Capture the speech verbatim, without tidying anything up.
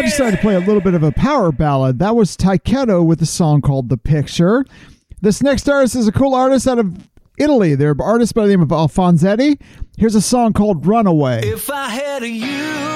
I decided to play a little bit of a power ballad. That was Taiketo with a song called The Picture. This next artist is a cool artist out of Italy. They're an artist by the name of Alfonsetti. Here's a song called Runaway. If I had you